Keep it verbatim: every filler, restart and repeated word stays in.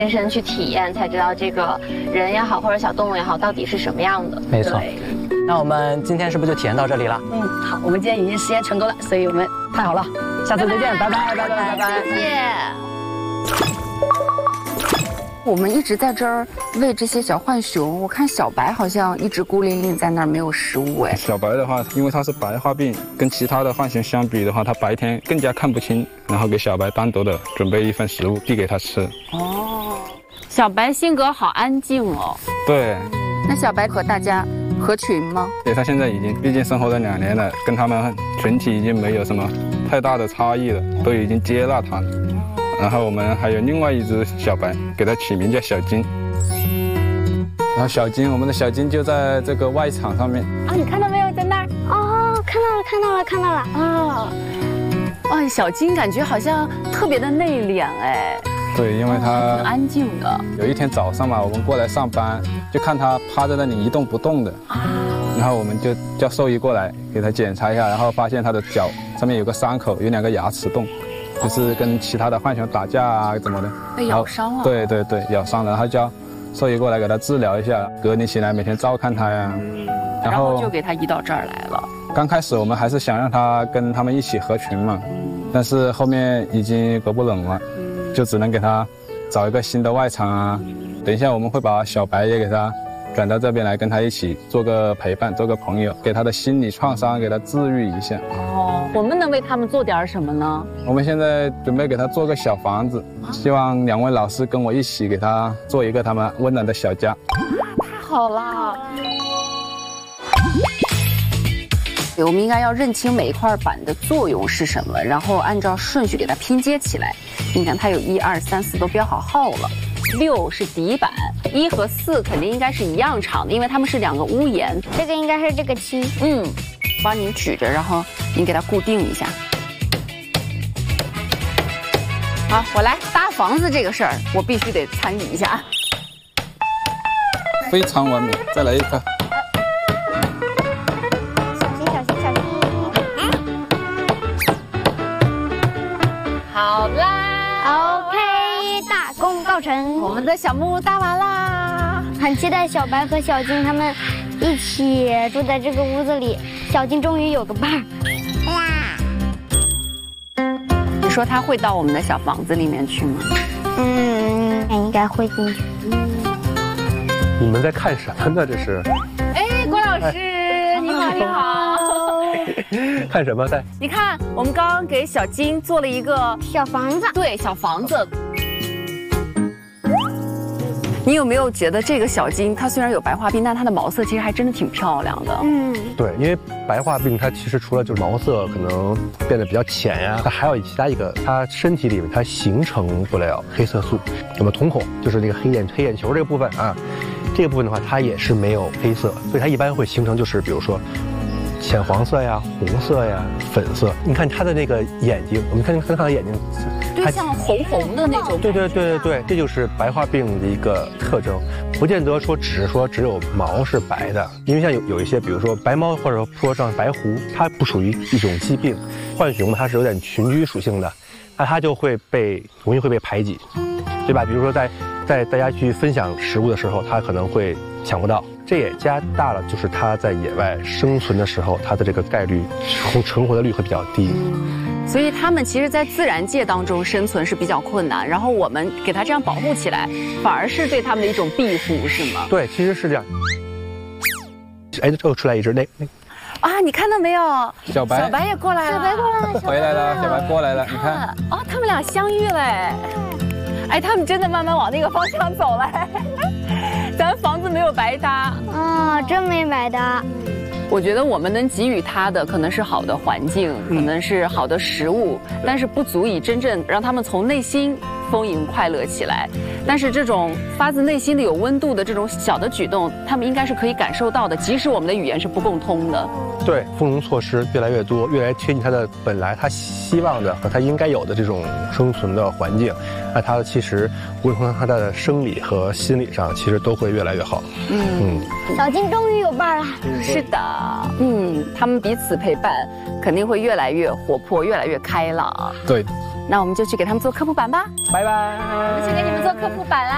亲身去体验，才知道这个人也好，或者小动物也好，到底是什么样的。 没错。那我们今天是不是就体验到这里了？ 嗯，好，我们今天已经实验成功了，所以我们太好了，下次再见，拜拜，拜拜，拜拜， 谢谢。 我们一直在这儿喂这些小浣熊，我看小白好像一直孤零零在那儿没有食物哎。 小白的话，因为它是白化病，跟其他的浣熊相比的话，它白天更加看不清，然后给小白单独的准备一份食物递给它吃。 哦， 小白性格好安静哦。 对。 那小白和大家合群吗？ 对，它现在已经毕竟生活了两年了，跟他们群体已经没有什么太大的差异了，都已经接纳它了。然后我们还有另外一只小白，给它起名叫小金。然后小金，我们的小金就在这个外场上面。 啊，你看到没有，在那儿？ 哦，看到了，看到了，看到了。 啊，哇，小金感觉好像特别的内敛哎。 对，因为它很安静的。 有一天早上嘛，我们过来上班，就看它趴在那里一动不动的。啊。然后我们就叫兽医过来给它检查一下，然后发现它的脚上面有个伤口，有两个牙齿洞。就是跟其他的浣熊打架啊，怎么的？ 被咬伤了。 对对对，咬伤了，然后叫兽医过来给它治疗一下，隔离起来，每天照看它呀。 然后就给它移到这儿来了。 刚开始我们还是想让它跟他们一起合群嘛，但是后面已经隔不拢了，就只能给它找一个新的外场啊。等一下我们会把小白也给它转到这边来，跟他一起做个陪伴，做个朋友，给他的心理创伤给他治愈一下。 哦，我们能为他们做点什么呢？ 我们现在准备给他做个小房子，希望两位老师跟我一起给他做一个他们温暖的小家。 太好了！ 我们应该要认清每一块板的作用是什么，然后按照顺序给它拼接起来。你看，它有一二三四都标好号了。六是底板，一和四肯定应该是一样长的，因为它们是两个屋檐。 这个应该是这个七。 嗯，帮您举着，然后您给它固定一下。好，我来搭房子这个事儿，我必须得参与一下。 非常完美，再来一个。 小心，小心，小心。 好啦 ，OK。大功告成， 我们的小木屋搭完啦， 很期待小白和小金他们一起住在这个屋子里。小金终于有个伴儿啦！ 你说他会到我们的小房子里面去吗？ 嗯，应该会进去。 你们在看什么呢？这是？ 哎，郭老师，哎、你好，你好。 看什么在？ 你看，我们刚刚给小金做了一个小房子， 对，小房子。 你有没有觉得这个小金，它虽然有白化病，但它的毛色其实还真的挺漂亮的。 嗯， 对，因为白化病它其实除了就是毛色可能变得比较浅呀，它还有其他一个，它身体里面它形成不了黑色素。那么瞳孔就是那个黑眼黑眼球这个部分啊，这个部分的话它也是没有黑色，所以它一般会形成就是比如说浅黄色呀、红色呀、粉色。你看它的那个眼睛，我们看看看它的眼睛。 对，像红红的那种。 对对对对对，这就是白化病的一个特征，不见得说只是说只有毛是白的，因为像有有一些，比如说白猫或者说像白狐，它不属于一种疾病。浣熊它是有点群居属性的，那它就会被容易会被排挤，对吧？比如说在在大家去分享食物的时候，它可能会抢不到，这也加大了就是它在野外生存的时候，它的这个概率成活的率会比较低。 所以它们其实，在自然界当中生存是比较困难，然后我们给它这样保护起来，反而是对它们的一种庇护，是吗？ 对，其实是这样。哎，又出来一只那那。 啊，你看到没有？ 小白， 小白也过来了， 小白过来了， 回来了，小白过来了，你看。 哦，他们俩相遇了，哎，他们真的慢慢往那个方向走了，咱房子没有白搭。 啊，真没白搭。 我觉得我们能给予它的可能是好的环境，可能是好的食物，但是不足以真正让他们从内心丰盈快乐起来。但是这种发自内心的有温度的这种小的举动，他们应该是可以感受到的，即使我们的语言是不共通的。 对，丰容措施越来越多，越来越贴近它的本来它希望的和它应该有的这种生存的环境，那它其实无论从它的生理和心理上，其实都会越来越好。 嗯嗯， 小金终于有伴了。 是的，嗯，他们彼此陪伴，肯定会越来越活泼，越来越开朗。 对， 那我们就去给他们做科普板吧。 拜拜。 我们去给你们做科普板啦。